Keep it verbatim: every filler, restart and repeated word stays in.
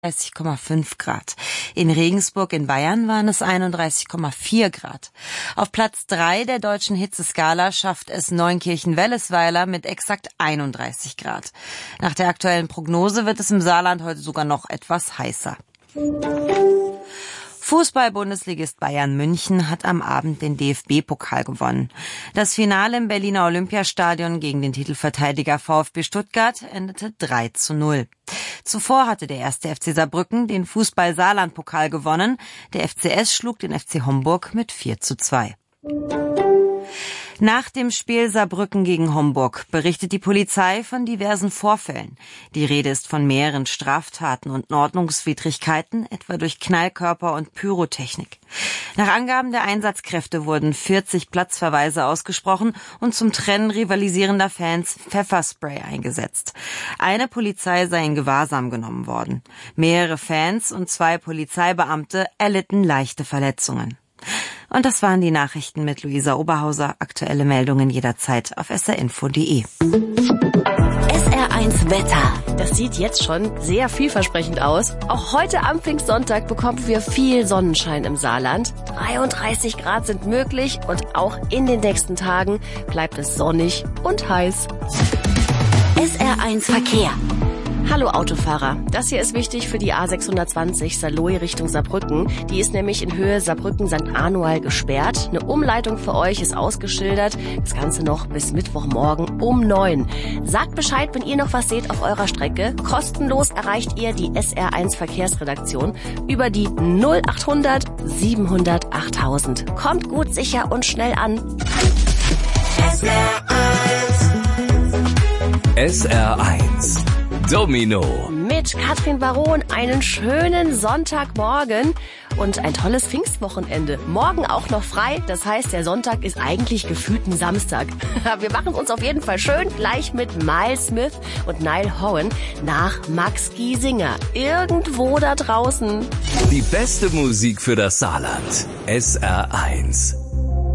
einunddreißig Komma fünf Grad. In Regensburg in Bayern waren es einunddreißig Komma vier Grad. Auf Platz drei der deutschen Hitzeskala schafft es Neunkirchen-Wellesweiler mit exakt einunddreißig Grad. Nach der aktuellen Prognose wird es im Saarland heute sogar noch etwas heißer. Fußball-Bundesligist Bayern München hat am Abend den D F B-Pokal gewonnen. Das Finale im Berliner Olympiastadion gegen den Titelverteidiger VfB Stuttgart endete drei zu null. Zuvor hatte der erste F C Saarbrücken den Fußball-Saarland-Pokal gewonnen. Der F C S schlug den F C Homburg mit vier zu zwei. Nach dem Spiel Saarbrücken gegen Homburg berichtet die Polizei von diversen Vorfällen. Die Rede ist von mehreren Straftaten und Ordnungswidrigkeiten, etwa durch Knallkörper und Pyrotechnik. Nach Angaben der Einsatzkräfte wurden vierzig Platzverweise ausgesprochen und zum Trennen rivalisierender Fans Pfefferspray eingesetzt. Eine Polizei sei in Gewahrsam genommen worden. Mehrere Fans und zwei Polizeibeamte erlitten leichte Verletzungen. Und das waren die Nachrichten mit Luisa Oberhauser. Aktuelle Meldungen jederzeit auf s r info punkt d e. S R eins Wetter. Das sieht jetzt schon sehr vielversprechend aus. Auch heute am Pfingstsonntag bekommen wir viel Sonnenschein im Saarland. dreiunddreißig Grad sind möglich und auch in den nächsten Tagen bleibt es sonnig und heiß. S R eins Verkehr. Hallo Autofahrer, das hier ist wichtig für die A sechshundertzwanzig Saarlouis Richtung Saarbrücken. Die ist nämlich in Höhe Saarbrücken-Sankt Anual gesperrt. Eine Umleitung für euch ist ausgeschildert. Das Ganze noch bis Mittwochmorgen um neun. Sagt Bescheid, wenn ihr noch was seht auf eurer Strecke. Kostenlos erreicht ihr die S R eins Verkehrsredaktion über die null achthundert siebenhundert achttausend. Kommt gut, sicher und schnell an. S R eins. S R eins. Domino. Mit Katrin Baron einen schönen Sonntagmorgen und ein tolles Pfingstwochenende. Morgen auch noch frei, das heißt, der Sonntag ist eigentlich gefühlt ein Samstag. Wir machen uns auf jeden Fall schön gleich mit Miles Smith und Niall Horan nach Max Giesinger. Irgendwo da draußen. Die beste Musik für das Saarland. S R eins.